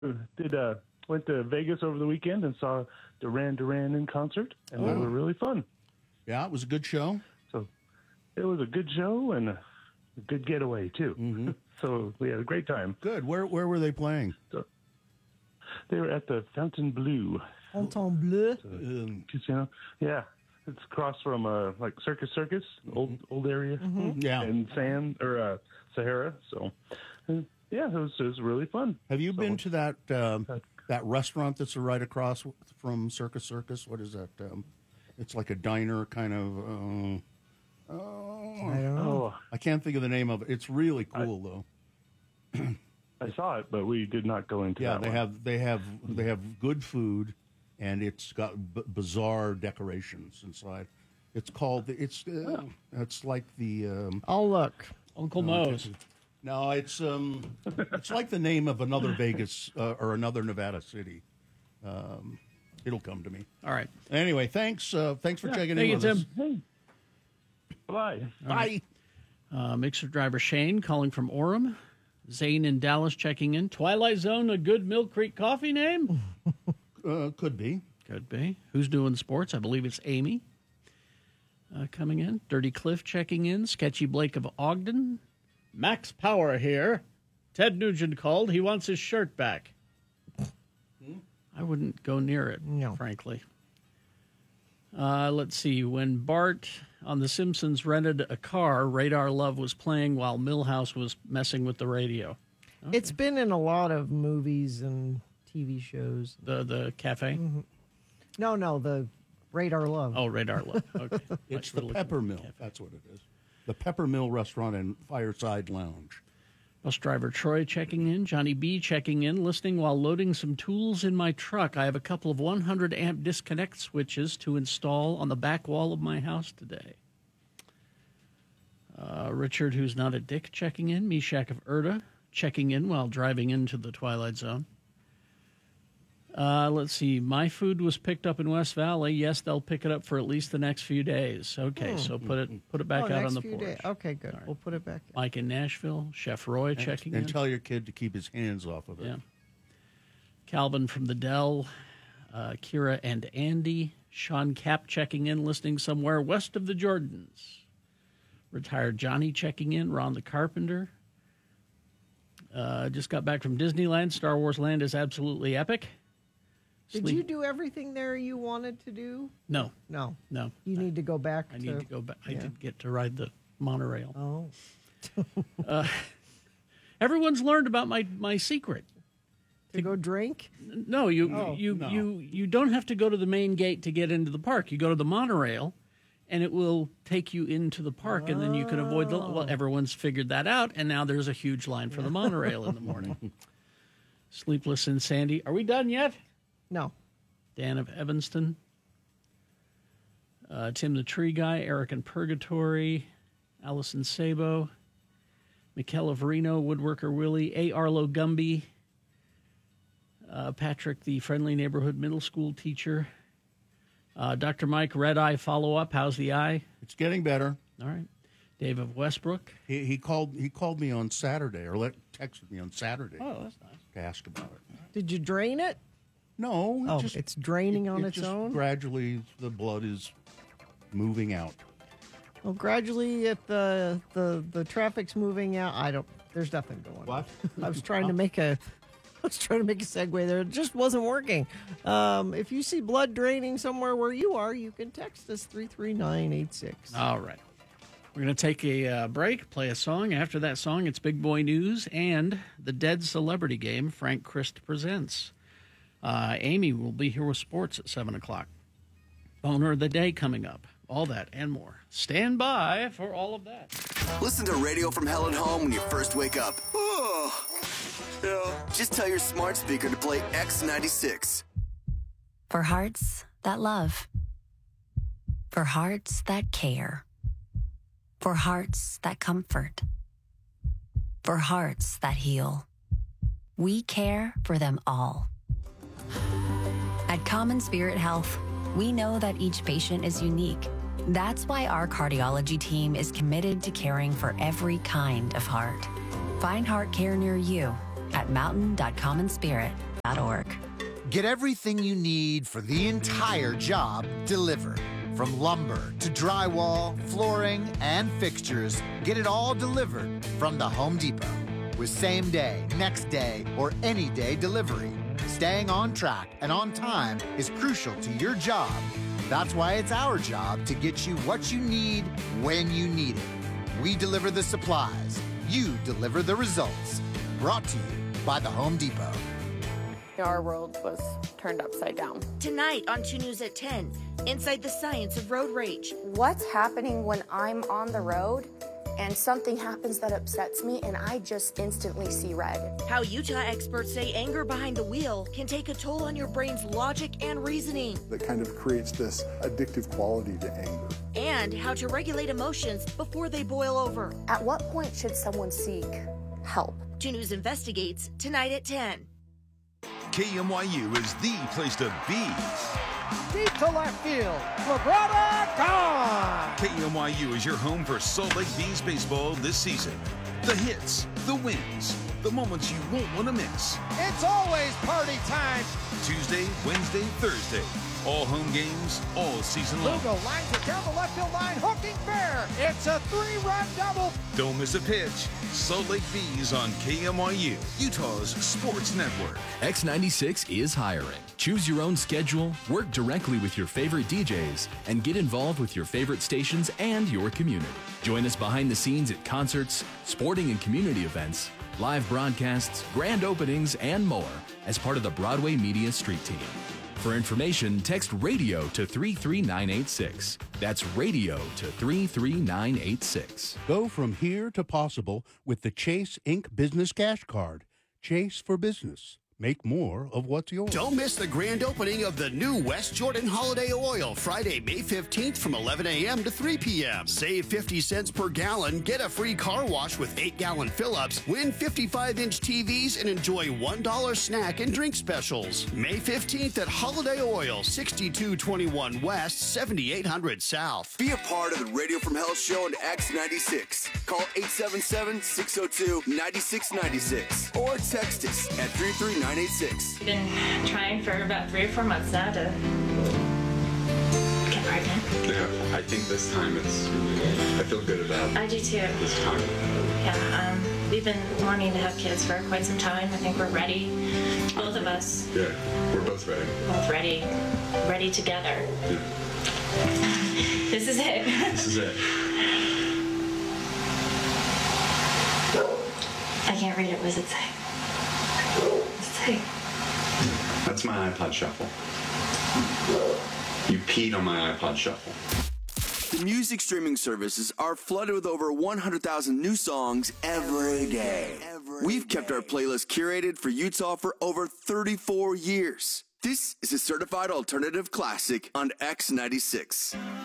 did went to Vegas over the weekend and saw Duran Duran in concert, and they were really fun. Yeah, it was a good show. So it was a good show and a good getaway too. Mm-hmm. So we had a great time. Good. Where were they playing? So they were at the Fontainebleau. Casino. Yeah, it's across from like Circus, old area, Yeah. and Sahara. So yeah, it was really fun. Have you been to that restaurant that's right across from Circus? What is that? It's like a diner kind of. I don't know. Oh, I can't think of the name of it. It's really cool though. I saw it, but we did not go into. Yeah, that they have good food, and it's got bizarre decorations inside. It's called it's like the I'll look. Uncle Moe's. no, it's like the name of another Vegas or another Nevada city. It'll come to me. All right. Anyway, thanks for checking in Thank you, with us. Tim. Bye. Bye. Mixer driver Shane calling from Orem. Zane in Dallas checking in. Twilight Zone, a good Mill Creek coffee name? Could be. Could be. Who's doing sports? I believe it's Amy coming in. Dirty Cliff checking in. Sketchy Blake of Ogden. Max Power here. Ted Nugent called. He wants his shirt back. I wouldn't go near it, frankly. Let's see. When Bart on The Simpsons rented a car, Radar Love was playing while Milhouse was messing with the radio. Okay. It's been in a lot of movies and TV shows. The cafe? Mm-hmm. No, the Radar Love. Oh, Radar Love. Okay. It's the Pepper Mill. That's what it is. The Pepper Mill Restaurant and Fireside Lounge. Bus driver Troy checking in. Johnny B checking in, listening while loading some tools in my truck. I have a couple of 100-amp disconnect switches to install on the back wall of my house today. Richard, who's not a dick, checking in. Meshach of Erda checking in while driving into the Twilight Zone. Let's see. My food was picked up in West Valley. Yes, they'll pick it up for at least the next few days. Okay, so put it back out on the porch. Days. Okay, good. Right. We'll put it back. Mike in Nashville. Chef Roy checking in. And tell your kid to keep his hands off of it. Yeah. Calvin from the Dell. Kira and Andy. Sean Cap checking in, listening somewhere west of the Jordans. Retired Johnny checking in. Ron the Carpenter. Just got back from Disneyland. Star Wars Land is absolutely epic. Did you do everything there you wanted to do? No. No. You need to go back. I need to go back. I did get to ride the monorail. Oh. Everyone's learned about my secret. To go drink? No, you don't have to go to the main gate to get into the park. You go to the monorail, and it will take you into the park, and then you can avoid the. Well, everyone's figured that out, and now there's a huge line for the monorail in the morning. Sleepless in Sandy. Are we done yet? No. Dan of Evanston. Tim the Tree Guy. Eric in Purgatory. Allison Sabo. Mikel of Reno. Woodworker Willie. A. Arlo Gumby. Patrick, the Friendly Neighborhood Middle School teacher. Dr. Mike, Red Eye follow-up. How's the eye? It's getting better. All right. Dave of Westbrook. He called me on Saturday, or texted me on Saturday. Oh, that's nice. To ask about it. Did you drain it? No. It's draining on its own? Gradually, the blood is moving out. Well, gradually, if the traffic's moving out, there's nothing going on. What? I was trying to make a segue there. It just wasn't working. If you see blood draining somewhere where you are, you can text us 33986. All right. We're going to take a break, play a song. After that song, it's Big Boy News and the Dead Celebrity Game Frank Christ presents. Amy will be here with sports at 7 o'clock. Boner of the Day coming up. All that and more. Stand by for all of that. Listen to Radio from Hell at Home when you first wake up. Oh, yeah. Just tell your smart speaker to play X96. For hearts that love. For hearts that care. For hearts that comfort. For hearts that heal. We care for them all. At Common Spirit Health, we know that each patient is unique. That's why our cardiology team is committed to caring for every kind of heart. Find heart care near you at mountain.commonspirit.com. Get everything you need for the entire job delivered. From lumber to drywall, flooring, and fixtures, get it all delivered from the Home Depot. With same day, next day, or any day delivery, staying on track and on time is crucial to your job. That's why it's our job to get you what you need when you need it. We deliver the supplies. You deliver the results. Brought to you by the Home Depot. Our world was turned upside down. Tonight on 2 News at 10, Inside the Science of Road Rage. What's happening when I'm on the road and something happens that upsets me and I just instantly see red? How Utah experts say anger behind the wheel can take a toll on your brain's logic and reasoning. That kind of creates this addictive quality to anger. And how to regulate emotions before they boil over. At what point should someone seek help? 2 News investigates tonight at 10. KMYU is the place to be. Deep to left field. Labrada gone. KMYU is your home for Salt Lake Bees baseball this season. The hits, the wins, the moments you won't want to miss. It's always party time. Tuesday, Wednesday, Thursday. All home games, all season long. Lugo lines it down the left field line, hooking fair. It's a 3-run double. Don't miss a pitch. Salt Lake Bees on KMYU, Utah's sports network. X96 is hiring. Choose your own schedule, work directly with your favorite DJs, and get involved with your favorite stations and your community. Join us behind the scenes at concerts, sporting and community events, live broadcasts, grand openings, and more as part of the Broadway Media Street Team. For information, text RADIO to 33986. That's RADIO to 33986. Go from here to possible with the Chase Ink Business Cash Card. Chase for business. Make more of what's yours. Don't miss the grand opening of the new West Jordan Holiday Oil, Friday, May 15th from 11 a.m. to 3 p.m. Save 50 cents per gallon, get a free car wash with 8-gallon fill-ups, win 55-inch TVs, and enjoy $1 snack and drink specials. May 15th at Holiday Oil, 6221 West, 7800 South. Be a part of the Radio from Hell show on X96. Call 877-602-9696 or text us at 33986. We've been trying for about 3 or 4 months now to get pregnant. Yeah, I think this time I feel good about I do too. This time. Yeah, we've been wanting to have kids for quite some time. I think we're ready, both of us. Yeah, we're both ready. Both ready together. Yeah. This is it. This is it. I can't read it. What does it say? That's my iPod Shuffle. You peed on my iPod Shuffle. The music streaming services are flooded with over 100,000 new songs every day. We've kept our playlist curated for Utah for over 34 years. This is a certified alternative classic on X96.